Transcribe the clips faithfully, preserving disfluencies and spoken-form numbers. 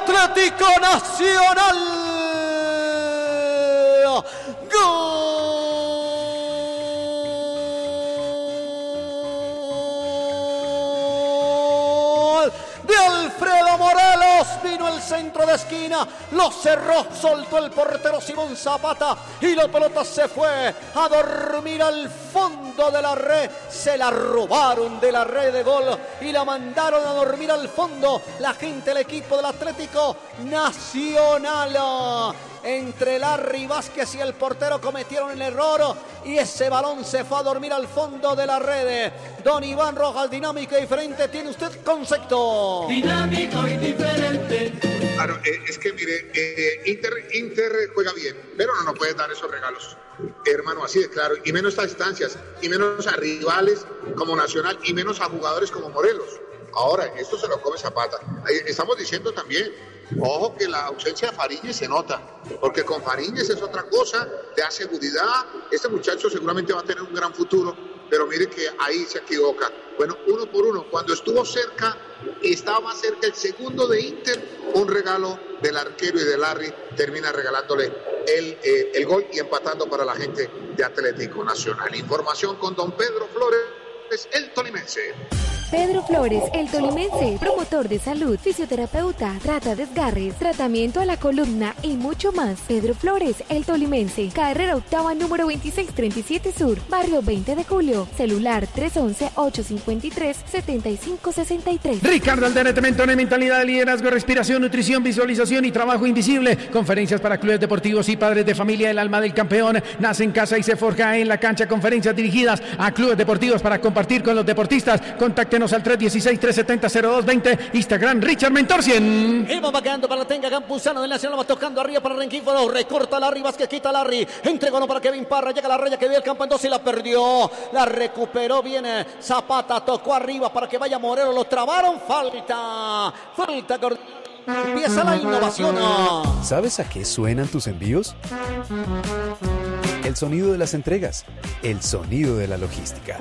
Atlético Nacional. ¡Gol! De Alfredo Morelos, vino el centro de esquina, lo cerró, soltó el portero Simón Zapata y la pelota se fue a dormir al fondo de la red. Se la robaron de la red de gol y la mandaron a dormir al fondo la gente del equipo del Atlético Nacional. Entre Larry Vázquez y el portero cometieron el error y ese balón se fue a dormir al fondo de la red. Don Iván Rojas, dinámico y diferente, tiene usted concepto. Dinámico y diferente. Claro, eh, es que mire, eh, Inter, Inter juega bien, pero no nos puede dar esos regalos, hermano, así de claro, y menos a distancias, y menos a rivales como Nacional, y menos a jugadores como Morelos. Ahora, esto se lo come Zapata. Estamos diciendo también, ojo que la ausencia de Fariñez se nota, porque con Fariñez es otra cosa, te da seguridad. Este muchacho seguramente va a tener un gran futuro, pero mire que ahí se equivoca. Bueno, uno por uno, cuando estuvo cerca, estaba más cerca el segundo de Inter, un regalo del arquero y de Larry, termina regalándole el, eh, el gol y empatando para la gente de Atlético Nacional. Información con don Pedro Flores, el tolimense. Pedro Flores, el tolimense, promotor de salud, fisioterapeuta, trata desgarres, tratamiento a la columna y mucho más. Pedro Flores, el tolimense, carrera octava número veintiséis treinta y siete Sur, barrio veinte de julio, celular tres once, ocho cincuenta y tres, setenta y cinco sesenta y tres. Ricardo Alderete, mentor en mentalidad, liderazgo, respiración, nutrición, visualización y trabajo invisible. Conferencias para clubes deportivos y padres de familia. El alma del campeón nace en casa y se forja en la cancha. Conferencias dirigidas a clubes deportivos para compartir con los deportistas. Contáctenos al tres uno seis, tres siete cero, cero dos dos cero. Instagram Richard Mentor cien. Y va vacando para la tenga Campuzano del Nacional, va tocando arriba para Renquíforo, recorta Larry Vázquez, quita Larry, entregó para Kevin Parra, llega la raya que dio el campo en dos y la perdió, la recuperó bien Zapata, tocó arriba para que vaya Moreno, lo trabaron, falta, falta, empieza la innovación. ¿Sabes a qué suenan tus envíos? El sonido de las entregas, el sonido de la logística.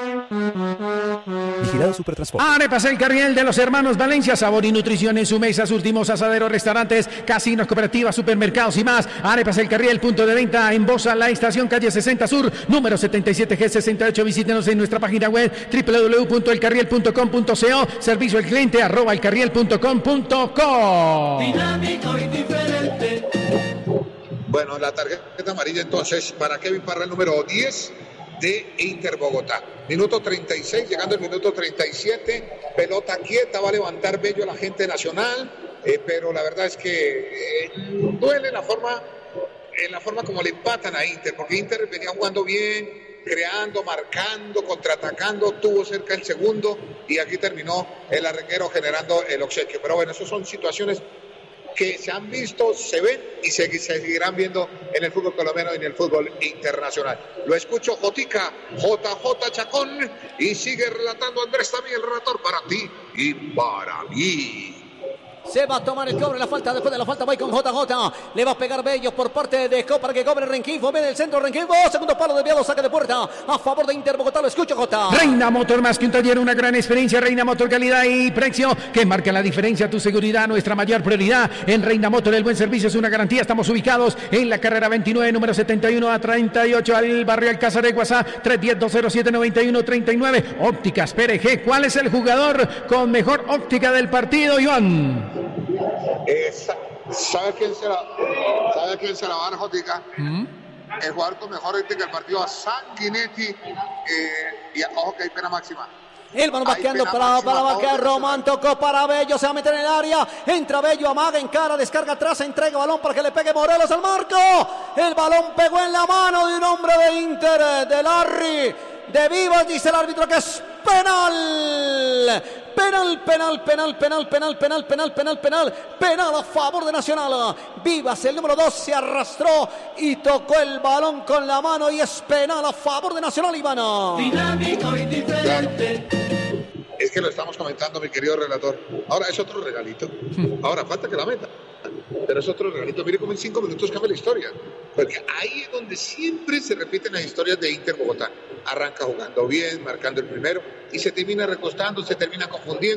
Vigilado Supertransporte. Arepas El Carriel de los hermanos Valencia, sabor y nutrición en su mesa, últimos asaderos, restaurantes, casinos, cooperativas, supermercados y más. Arepas El Carriel, punto de venta en Bosa, la estación calle sesenta Sur, número setenta y siete G sesenta y ocho. Visítenos en nuestra página web doble u doble u doble u punto el carriel punto com punto co, servicio al cliente arroba elcarriel punto com punto co. Dinámico y diferente. Bueno, la tarjeta amarilla entonces para Kevin Parra, el número diez de Inter Bogotá. Minuto treinta y seis, llegando el minuto treinta y siete, pelota quieta, va a levantar Bello la gente Nacional, eh, pero la verdad es que eh, duele la forma, en la forma como le empatan a Inter, porque Inter venía jugando bien, creando, marcando, contraatacando, tuvo cerca el segundo y aquí terminó el arreguero generando el obsequio. Pero bueno, esas son situaciones que se han visto, se ven y se, se seguirán viendo en el fútbol colombiano y en el fútbol internacional. Lo escucho Jotica, J J Chacón, y sigue relatando Andrés también, el relator, para ti y para mí. Se va a tomar el cobre, la falta, después de la falta va con J J, le va a pegar Bello por parte de Co para que cobre Renquifo, viene el centro Renquifo, segundo palo desviado, saque de puerta a favor de Inter Bogotá, lo escucho J. Reina Motor, más que un taller, una gran experiencia. Reina Motor, calidad y precio que marca la diferencia. Tu seguridad, nuestra mayor prioridad. En Reina Motor el buen servicio es una garantía. Estamos ubicados en la carrera veintinueve, número setenta y uno a treinta y ocho, al barrio Alcázar de Guasá, tres uno cero, dos cero siete, nueve uno tres nueve. Ópticas P R G, ¿cuál es el jugador con mejor óptica del partido, Iván? Eh, ¿Sabe quién se la, sabe quién se la va a dar, Jotica? ¿Mm? El jugador con mejor óptica del partido, a Sanguinetti, eh, y ojo que hay pena máxima. El balón vaqueando para, para vaquear, Román tocó para Bello, se va a meter en el área, entra Bello, amaga, encara, descarga atrás, entrega balón para que le pegue Morelos al marco. El balón pegó en la mano de un hombre de Inter, de Larry, de Vivas, dice el árbitro que es penal. Penal, penal, penal, penal, penal, penal, penal, penal, penal, penal a favor de Nacional. Vivas, el número dos, se arrastró y tocó el balón con la mano y es penal a favor de Nacional, Ivana. Dinámico y diferente. Es que lo estamos comentando, mi querido relator. Ahora es otro regalito. Ahora falta que la meta. Pero es otro regalito. Mire cómo en cinco minutos cambia la historia. Porque ahí es donde siempre se repiten las historias de Inter Bogotá. Arranca jugando bien, marcando el primero, y se termina recostando, se termina confundiendo.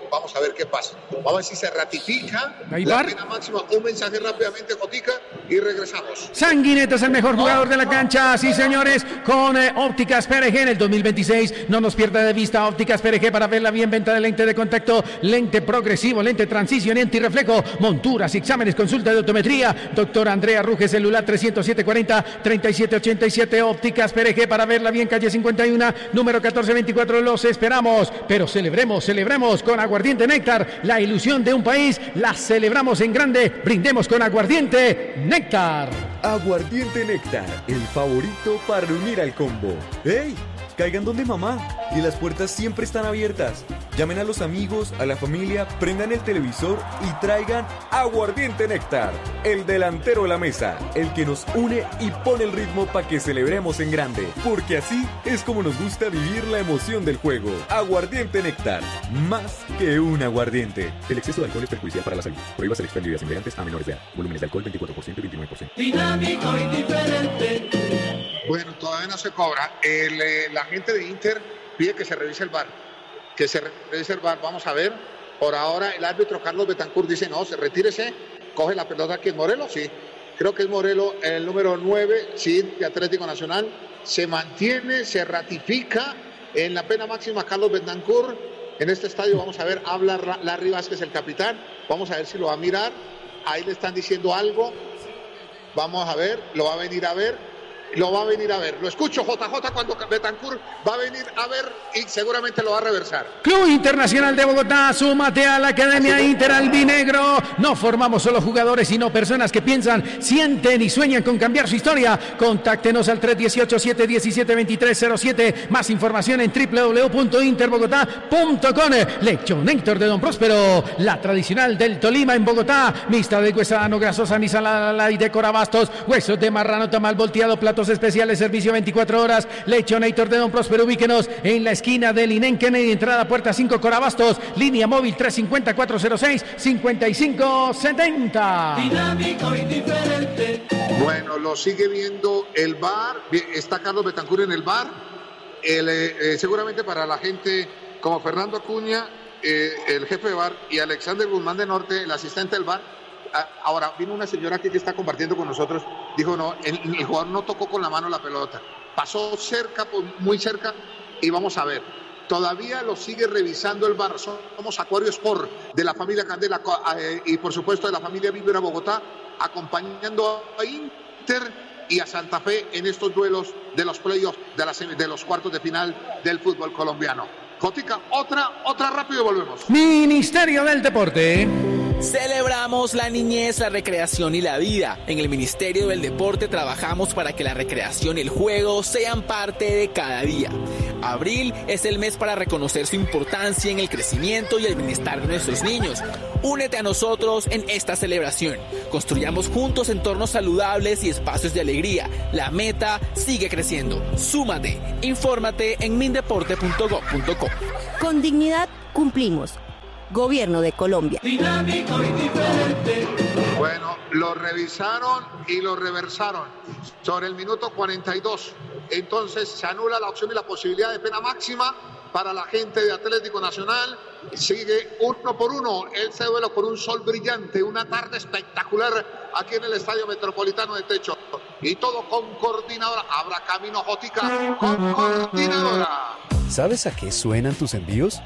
Vamos a ver qué pasa. Vamos a ver si se ratifica la pena máxima. Un mensaje rápidamente, Jotica, y regresamos. Sanguineta es el mejor jugador de la cancha, sí señores, con eh, Ópticas P R G en el dos mil veintiséis. No nos pierda de vista Ópticas P R G para verla bien. Venta de lente de contacto, lente progresivo, lente transición y antirreflejo, monturas y exámenes, consulta de optometría. Doctor Andrea Ruge, celular trescientos siete cuarenta, treinta y siete ochenta y siete. Ópticas P R G para verla bien, calle cincuenta y uno, número catorce veinticuatro. Los esperamos, pero celebremos, celebremos con Aguardiente Néctar, la ilusión de un país, la celebramos en grande. Brindemos con Aguardiente Néctar. Aguardiente Néctar, el favorito para reunir al combo. ¡Ey! Caigan donde mamá, y las puertas siempre están abiertas. Llamen a los amigos, a la familia, prendan el televisor y traigan Aguardiente Néctar, el delantero de la mesa, el que nos une y pone el ritmo para que celebremos en grande, porque así es como nos gusta vivir la emoción del juego. Aguardiente Néctar, más que un aguardiente. El exceso de alcohol es perjudicial para la salud. Prohíbase el expendio de bebidas embriagantes a menores de edad. Volúmenes de alcohol veintikuatro por ciento y veintinueve por ciento. Dinámico y diferente. Bueno, todavía no se cobra. El, eh, la gente de Inter pide que se revise el V A R. Que se revise el V A R. Vamos a ver. Por ahora el árbitro Carlos Betancur dice no, se retírese. Coge la pelota aquí en Morelos, sí. Creo que es Morelos el número nueve, sí, de Atlético Nacional. Se mantiene, se ratifica en la pena máxima Carlos Betancur. En este estadio vamos a ver, habla Larry Vázquez, el capitán. Vamos a ver si lo va a mirar. Ahí le están diciendo algo. Vamos a ver, lo va a venir a ver. Lo va a venir a ver. Lo escucho, J J, cuando Betancur va a venir a ver y seguramente lo va a reversar. Club Internacional de Bogotá, súmate a la Academia Inter Albinegro. No formamos solo jugadores, sino personas que piensan, sienten y sueñan con cambiar su historia. Contáctenos al tres uno ocho, siete uno siete, dos tres cero siete. Más información en doble u doble u doble u punto interbogotá punto com. Lechón Héctor de Don Próspero, la tradicional del Tolima en Bogotá. Mixta de huesano, grasosa, ni salada y de corabastos. Huesos de marrano, tamal volteado, platos especiales, servicio veinticuatro horas. Lechonator de Don Próspero, ubíquenos en la esquina del Inén Kennedy, entrada puerta cinco Corabastos, línea móvil tres cinco cero, cuatro cero seis, cinco cinco siete cero. Dinámico y diferente. Bueno, lo sigue viendo el V A R. Está Carlos Betancur en el V A R. El, eh, seguramente para la gente como Fernando Acuña, eh, el jefe de V A R, y Alexander Guzmán de Norte, el asistente del V A R. Ahora, vino una señora aquí que está compartiendo con nosotros, dijo, no, el, el jugador no tocó con la mano la pelota, pasó cerca, muy cerca, y vamos a ver, todavía lo sigue revisando el V A R. Somos Acuario Sport de la familia Candela eh, y por supuesto de la familia Vibra Bogotá, acompañando a Inter y a Santa Fe en estos duelos de los playoffs, de, la, de los cuartos de final del fútbol colombiano. Jotica, otra, otra rápido y volvemos. Ministerio del Deporte. Celebramos la niñez, la recreación y la vida. En el Ministerio del Deporte trabajamos para que la recreación y el juego sean parte de cada día. Abril es el mes para reconocer su importancia en el crecimiento y el bienestar de nuestros niños. Únete a nosotros en esta celebración. Construyamos juntos entornos saludables y espacios de alegría. La meta sigue creciendo. Súmate. Infórmate en mindeporte punto gob punto co. Con dignidad cumplimos. Gobierno de Colombia. Dinámico y diferente. Bueno, lo revisaron y lo reversaron sobre el minuto cuarenta y dos. Entonces se anula la opción y la posibilidad de pena máxima para la gente de Atlético Nacional. Sigue uno por uno ese duelo con un sol brillante, una tarde espectacular aquí en el Estadio Metropolitano de Techo. Y todo con coordinadora. Abra camino, Jotica, con coordinadora. ¿Sabes a qué suenan tus envíos?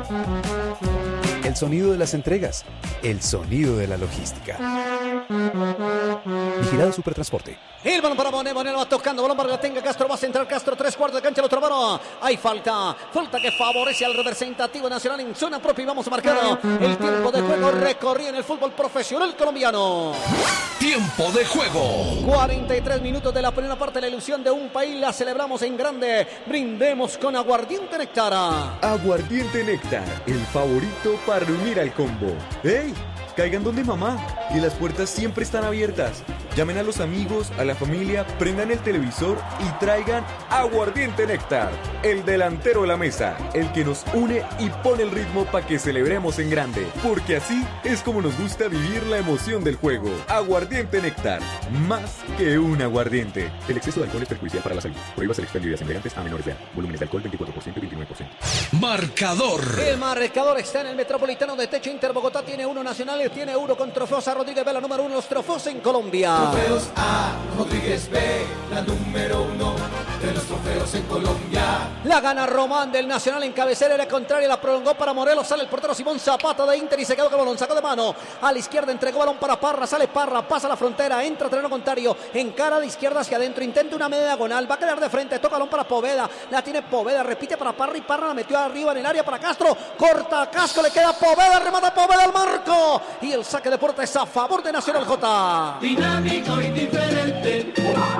El sonido de las entregas, el sonido de la logística. Vigilado Supertransporte. El balón para Bonet, Bonet lo va tocando, balón para que la tenga Castro, va a centrar Castro, tres cuartos de cancha, el otro balón. Hay falta, falta que favorece al representativo nacional en zona propia y vamos a marcar el tiempo de juego recorrido en el fútbol profesional colombiano. Tiempo de juego. cuarenta y tres minutos de la primera parte, la ilusión de un país la celebramos en grande. Brindemos con Aguardiente Néctar. Aguardiente Néctar, el favorito para reunir al combo. ¡Ey! Caigan donde mamá, y las puertas siempre están abiertas. Llamen a los amigos, a la familia, prendan el televisor y traigan Aguardiente Néctar, el delantero de la mesa, el que nos une y pone el ritmo para que celebremos en grande, porque así es como nos gusta vivir la emoción del juego. Aguardiente Néctar, más que un aguardiente. El exceso de alcohol es perjudicial para la salud. Prohíbase el expendio de embriagantes a menores de edad. Volúmenes de alcohol veinticuatro por ciento y veintinueve por ciento. Marcador. El marcador está en el Metropolitano de Techo. Inter Bogotá tiene uno, Nacional tiene uno con trofeos a Rodríguez B, la número uno, los trofeos en Colombia. Trofeos a Rodríguez B, la número uno de los trofeos en Colombia. La gana Román del Nacional en cabecera, era contraria, la prolongó para Morelos, sale el portero Simón Zapata de Inter y se quedó con el balón, sacó de mano, a la izquierda entregó balón para Parra, sale Parra, pasa la frontera, entra terreno contrario, encara de izquierda hacia adentro, intenta una media diagonal, va a quedar de frente, toca balón para Poveda, la tiene Poveda, repite para Parra y Parra la metió arriba en el área para Castro, corta a Castro, le queda Poveda, remata Poveda al marco y el saque de puerta es a favor de Nacional. J. Dinámico y diferente.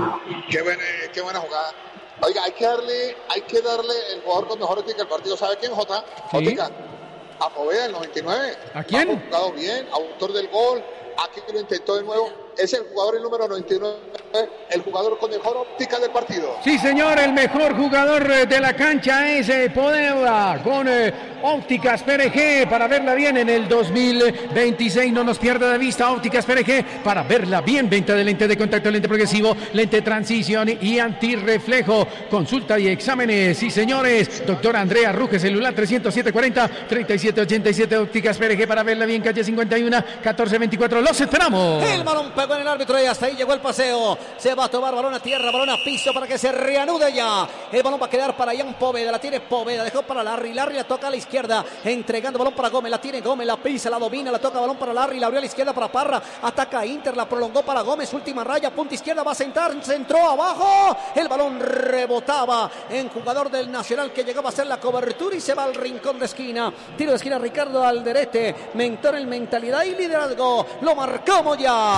Qué buena, qué buena jugada. Oiga, hay que darle, hay que darle el jugador con mejor ética del partido. ¿Sabe quién, Jota? ¿Sí? Jotica. A Poveda, el noventa y nueve. ¿A quién? Ha jugado bien, autor del gol. Aquí lo intentó de nuevo. Es el jugador, el número noventa y nueve, el jugador con mejor óptica del partido. Sí, señor, el mejor jugador de la cancha es eh, Poveda, con eh, ópticas P R G, para verla bien en el dos mil veintiséis. No nos pierda de vista ópticas P R G, para verla bien. Venta de lente de contacto, lente progresivo, lente de transición y antirreflejo. Consulta y exámenes. Sí, señores. Doctor Andrea Ruge, celular trescientos siete cuarenta, treinta y siete ochenta y siete. Ópticas P R G, para verla bien. Calle cincuenta y uno, catorce veinticuatro. Los esperamos. El balón pegó en el árbitro y hasta ahí llegó el paseo. Se va a tomar balón a tierra, balón a piso para que se reanude ya. El balón va a quedar para Ian Poveda, la tiene Poveda, dejó para Larry, Larry la toca a la izquierda, entregando balón para Gómez, la tiene Gómez, la pisa, la domina, la toca balón para Larry, la abrió a la izquierda para Parra, ataca a Inter, la prolongó para Gómez, última raya, punta izquierda, va a sentar, centró abajo, el balón rebotaba en jugador del Nacional que llegaba a hacer la cobertura y se va al rincón de esquina. Tiro de esquina Ricardo Alderete, mentor en mentalidad y liderazgo, lo marcamos ya.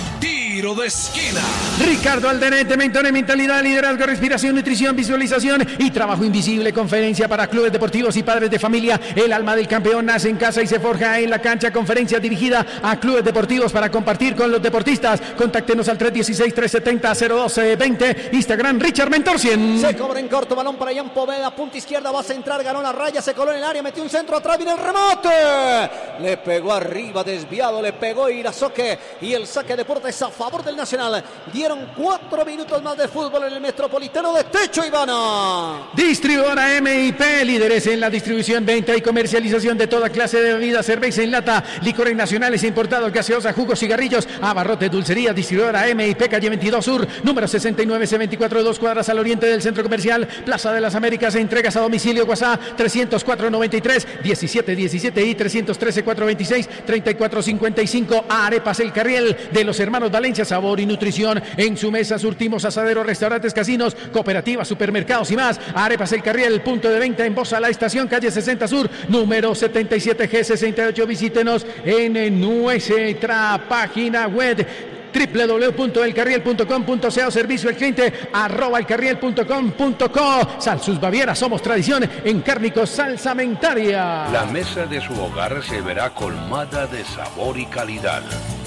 Tiro de esquina. Ricardo Alderete, mentor en mentalidad, liderazgo, respiración, nutrición, visualización y trabajo invisible. Conferencia para clubes deportivos y padres de familia. El alma del campeón nace en casa y se forja en la cancha. Conferencia dirigida a clubes deportivos para compartir con los deportistas. Contáctenos al tres uno seis, tres siete cero, cero dos dos cero. Instagram Richard Mentor cien. Se cobra en corto, balón para Ian Poveda, punta izquierda, va a centrar, ganó la raya, se coló en el área, metió un centro atrás, viene el remate. Le pegó arriba, desviado, le pegó Irazoque y el saque de puerta es a favor del Nacional. Dieron cuatro minutos más de fútbol en el Metropolitano de Techo, Ivana. Distribuidora M I P, líderes en la distribución, venta y comercialización de toda clase de bebidas, cerveza en lata, licores nacionales e importados, gaseosa, jugos, cigarrillos, abarrotes, dulcería. Distribuidora M I P, calle veintidós Sur, número sesenta y nueve C veinticuatro, dos cuadras al oriente del Centro Comercial, Plaza de las Américas. Entregas a domicilio, WhatsApp trescientos cuatro noventa y tres, diecisiete diecisiete y trescientos trece, cuatrocientos veintiséis, treinta y cuatro cincuenta y cinco. Arepas El Carriel de los hermanos Valencia, sabor y nutrición en su mesa. Surtimos asaderos, restaurantes, casinos, cooperativas, supermercados y más. Arepas El Carriel, punto de venta en Bosa, la estación, calle sesenta Sur, número setenta y siete G sesenta y ocho. Visítenos en nuestra página web doble u doble u doble u punto el carriel punto com punto co, servicio al cliente arroba elcarriel punto com punto co. Salsus Baviera, somos tradición en cárnicos salsamentaria. La mesa de su hogar se verá colmada de sabor y calidad.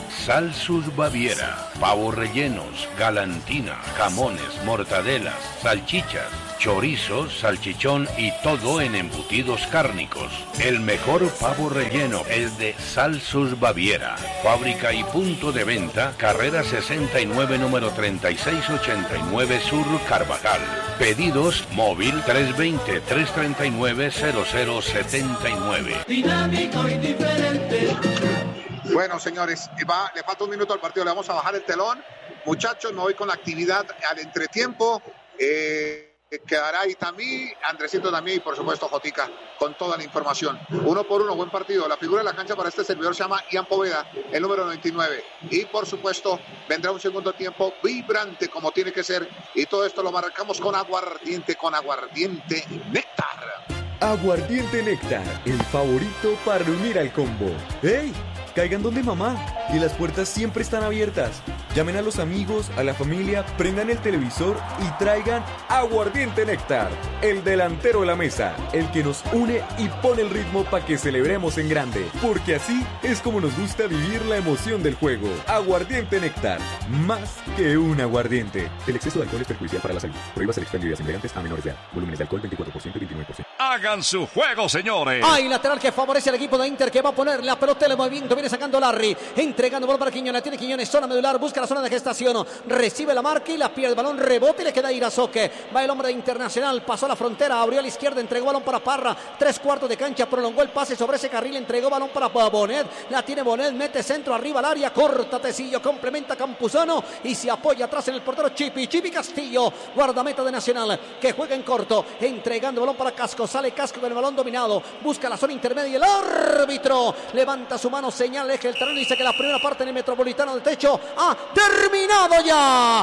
Salsus Baviera, pavos rellenos, galantina, jamones, mortadelas, salchichas, chorizo, salchichón y todo en embutidos cárnicos. El mejor pavo relleno es de Salsus Baviera. Fábrica y punto de venta, carrera sesenta y nueve, número treinta y seis ochenta y nueve Sur, Carvajal. Pedidos móvil tres dos cero, tres tres nueve, cero cero siete nueve. Dinámico y diferente. Bueno, señores, va, le falta un minuto al partido, le vamos a bajar el telón. Muchachos, me voy con la actividad al entretiempo. Eh... Quedará Itamí, Andresito también y por supuesto Jotica con toda la información. Uno por uno, buen partido. La figura de la cancha para este servidor se llama Ian Poveda, el número noventa y nueve. Y por supuesto vendrá un segundo tiempo vibrante como tiene que ser. Y todo esto lo marcamos con aguardiente, con aguardiente Néctar. Aguardiente Néctar, el favorito para reunir al combo. ¡Ey! Caigan donde mamá y las puertas siempre están abiertas. Llamen a los amigos, a la familia, prendan el televisor y traigan Aguardiente Néctar, el delantero de la mesa, el que nos une y pone el ritmo para que celebremos en grande, porque así es como nos gusta vivir la emoción del juego. Aguardiente Néctar, más que un aguardiente. El exceso de alcohol es perjudicial para la salud. Prohíbas el expendio de embriagantes a menores de edad. Volúmenes de alcohol veinticuatro por ciento y veintinueve por ciento. Hagan su juego, señores. Hay lateral que favorece al equipo de Inter, que va a poner la pelota en el movimiento. Viene sacando Larry, entregando bola para Quiñones. Tiene Quiñones, zona medular, busca la zona de gestación. Recibe la marca y la pierde. El balón rebote y le queda a Irazoque. Va el hombre de Internacional, pasó la frontera, abrió a la izquierda, entregó balón para Parra. Tres cuartos de cancha, prolongó el pase sobre ese carril, entregó balón para Bonet. La tiene Bonet, mete centro arriba al área, corta Tecillo, complementa Campuzano y se apoya atrás en el portero Chipi. Chipi Castillo, guardameta de Nacional, que juega en corto, entregando balón para Casco. Sale Casco con el balón dominado, busca la zona intermedia y el árbitro levanta su mano, señala, eje el terreno y dice que la primera parte en el Metropolitano del Techo ha terminado ya.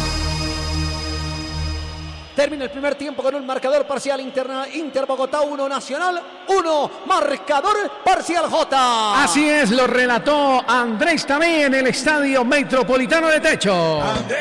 Termina el primer tiempo con un marcador parcial interna, Inter Bogotá uno, Nacional uno, marcador parcial J. Así es, lo relató Andrés Tamé en el Estadio Metropolitano de Techo.